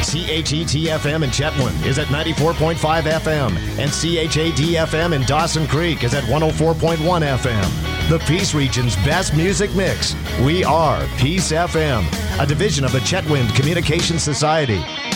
CHET-FM in Chetwynd is at 94.5 FM, and CHAD-FM in Dawson Creek is at 104.1 FM. The Peace Region's best music mix. We are Peace FM, a division of the Chetwynd Communications Society.